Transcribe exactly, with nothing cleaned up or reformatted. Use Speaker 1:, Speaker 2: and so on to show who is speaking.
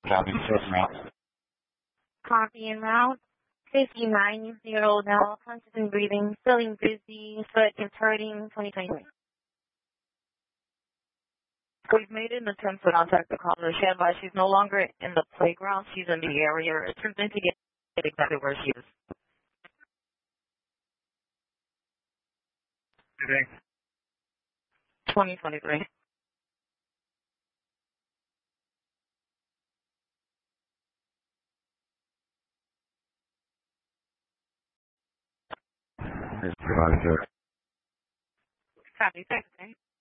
Speaker 1: Copy, certain route.
Speaker 2: Copy and route. fifty-nine zero now, constant breathing, feeling dizzy, foot is hurting, twenty twenty-three.
Speaker 3: We've made an attempt to contact the caller. She advised she's no longer in the playground. She's in the area. Attempting to get exactly where she is. twenty twenty-three.
Speaker 1: Supervisor.
Speaker 3: Copy, thanks.